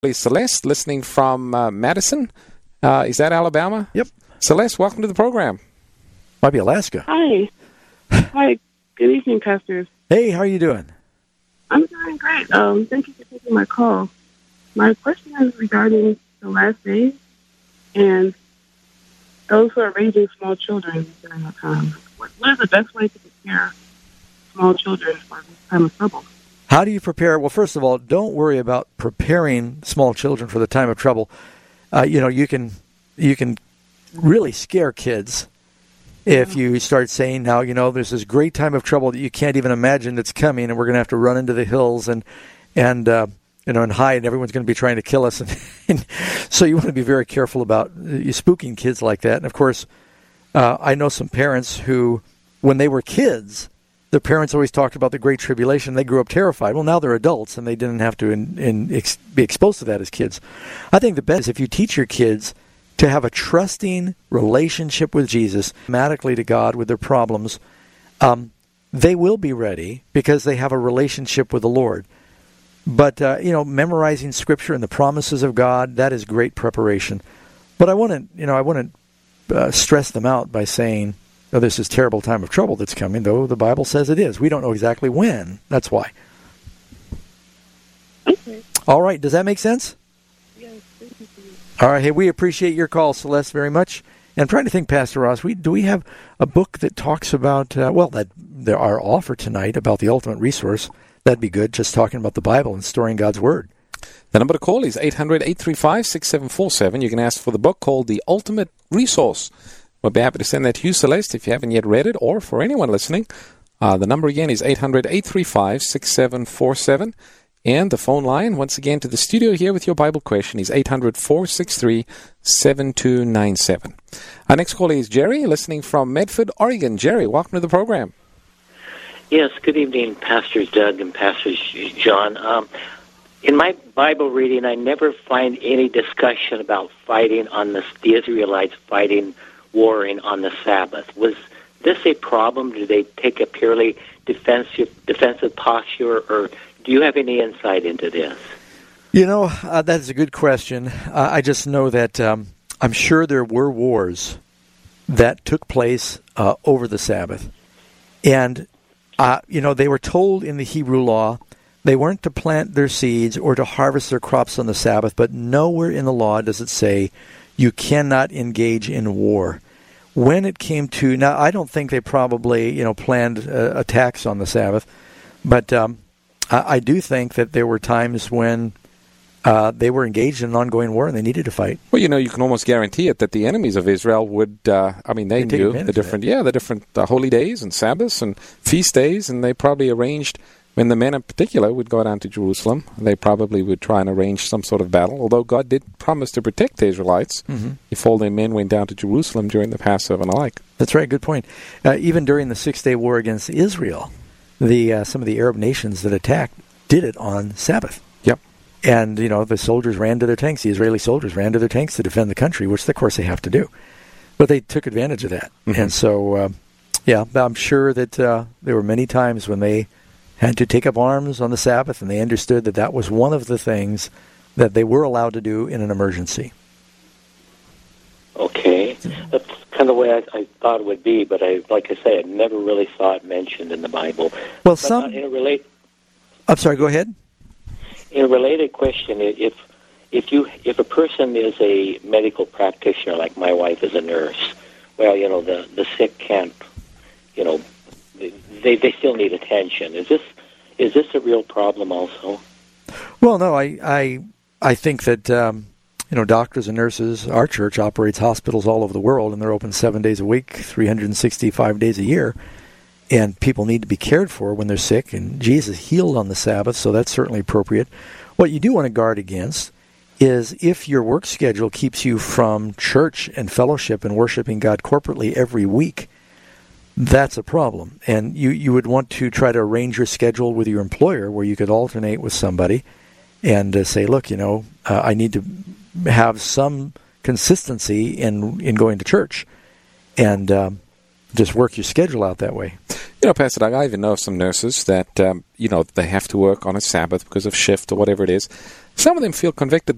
Celeste, listening from Madison. Is that Alabama? Yep. Celeste, welcome to the program. Might be Alaska. Hi. Hi. Good evening, pastors. Hey, how are you doing? I'm doing great. Thank you for taking my call. My question is regarding the last days and those who are raising small children during that time. What is the best way to prepare small children for this time of trouble? How do you prepare? Well, first of all, don't worry about preparing small children for the time of trouble. You can really scare kids if you start saying, now, there's this great time of trouble that you can't even imagine that's coming, and we're going to have to run into the hills and hide, and everyone's going to be trying to kill us. And so you want to be very careful about spooking kids like that. And, of course, I know some parents who, when they were kids, their parents always talked about the Great Tribulation. They grew up terrified. Well, now they're adults, and they didn't have to be exposed to that as kids. I think the best is if you teach your kids to have a trusting relationship with Jesus, automatically to God with their problems, they will be ready because they have a relationship with the Lord. But, memorizing Scripture and the promises of God, that is great preparation. But I wouldn't stress them out by saying, oh, this is terrible time of trouble that's coming, though the Bible says it is. We don't know exactly when. That's why. Okay. All right. Does that make sense? Yes, thank you. All right. Hey, we appreciate your call, Celeste, very much. And I'm trying to think, Pastor Ross, do we have a book that talks about, our offer tonight about the ultimate resource? That'd be good, just talking about the Bible and storing God's Word. The number to call is 800-835-6747. You can ask for the book called The Ultimate Resource. We'll be happy to send that to you, Celeste, if you haven't yet read it, or for anyone listening. The number again is 800-835-6747. And the phone line, once again, to the studio here with your Bible question is 800-463-7297. Our next caller is Jerry, listening from Medford, Oregon. Jerry, welcome to the program. Yes, good evening, Pastors Doug and Pastor John. In my Bible reading, I never find any discussion about fighting on the Israelites warring on the Sabbath. Was this a problem? Do they take a purely defensive posture, or do you have any insight into this? That is a good question. I just know that I'm sure there were wars that took place over the Sabbath. And, they were told in the Hebrew law they weren't to plant their seeds or to harvest their crops on the Sabbath, but nowhere in the law does it say you cannot engage in war. When it came to, now I don't think they probably, planned attacks on the Sabbath, but I do think that there were times when they were engaged in an ongoing war and they needed to fight. Well, you can almost guarantee it that the enemies of Israel would, they knew the different holy days and Sabbaths and feast days, and they probably arranged, when the men in particular would go down to Jerusalem, they probably would try and arrange some sort of battle, although God did promise to protect the Israelites if all their men went down to Jerusalem during the Passover and the like. That's right, good point. Even during the Six-Day War against Israel, some of the Arab nations that attacked did it on Sabbath. Yep. And, the soldiers ran to their tanks, the Israeli soldiers ran to their tanks to defend the country, which, of course, they have to do. But they took advantage of that. Mm-hmm. And so, I'm sure that there were many times when they had to take up arms on the Sabbath, and they understood that that was one of the things that they were allowed to do in an emergency. Okay. That's kind of the way I thought it would be, but I never really saw it mentioned in the Bible. Well, I'm sorry, go ahead. In a related question, if a person is a medical practitioner, like my wife is a nurse, well, the sick can't, they still need attention. Is this a real problem also? Well, no, I think that doctors and nurses, our church operates hospitals all over the world, and they're open 7 days a week, 365 days a year, and people need to be cared for when they're sick, and Jesus healed on the Sabbath, so that's certainly appropriate. What you do want to guard against is if your work schedule keeps you from church and fellowship and worshiping God corporately every week, that's a problem. And you would want to try to arrange your schedule with your employer where you could alternate with somebody and say, look, I need to have some consistency in going to church, and just work your schedule out that way. Pastor Doug, I even know some nurses that, they have to work on a Sabbath because of shift or whatever it is. Some of them feel convicted